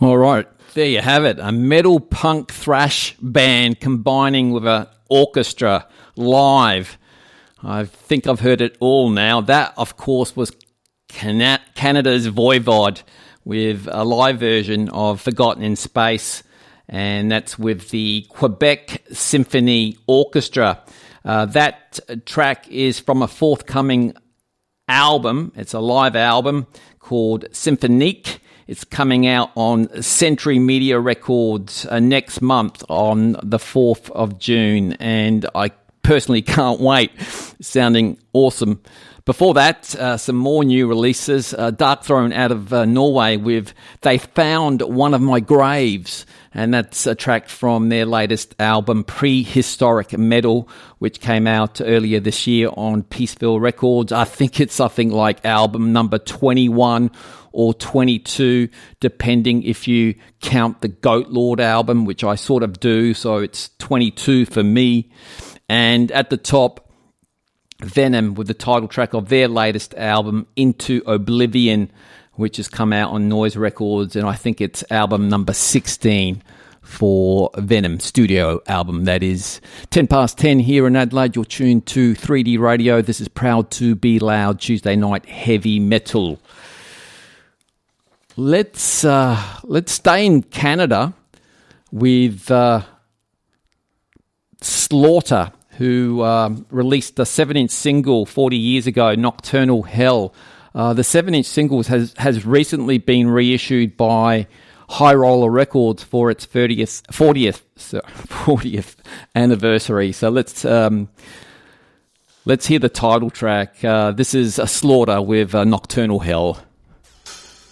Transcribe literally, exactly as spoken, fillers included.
All right, there you have it. A metal punk thrash band combining with an orchestra live. I think I've heard it all now. That, of course, was Cana- Canada's Voivod with a live version of Forgotten in Space, and that's with the Quebec Symphony Orchestra. Uh, that track is from a forthcoming album. It's a live album called Symphonique. It's coming out on Century Media Records uh, next month on the fourth of June, and I personally can't wait. Sounding awesome. Before that, uh, some more new releases. Uh, Darkthrone out of uh, Norway with They Found One of My Graves, and that's a track from their latest album, Prehistoric Metal, which came out earlier this year on Peaceville Records. I think it's something like album number twenty-one or twenty-two, depending if you count the Goat Lord album, which I sort of do, so it's twenty-two for me. And at the top, Venom with the title track of their latest album, Into Oblivion, which has come out on Noise Records, and I think it's album number sixteen for Venom, studio album, that is. ten past ten here in Adelaide, you're tuned to three D Radio. This is Proud to Be Loud, Tuesday night heavy metal. Let's uh, let's stay in Canada with uh, Slaughter, who um, released a seven-inch single forty years ago, Nocturnal Hell. Uh, the seven-inch single has, has recently been reissued by High Roller Records for its thirtieth, fortieth, sorry, fortieth anniversary. So let's um, let's hear the title track. Uh, this is a Slaughter with uh, Nocturnal Hell.